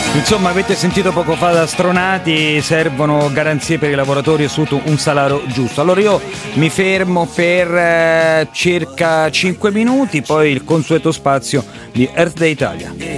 Insomma, avete sentito poco fa da Stronati, servono garanzie per i lavoratori e soprattutto un salario giusto. Allora io mi fermo per circa 5 minuti, poi il consueto spazio di Earth Day Italia.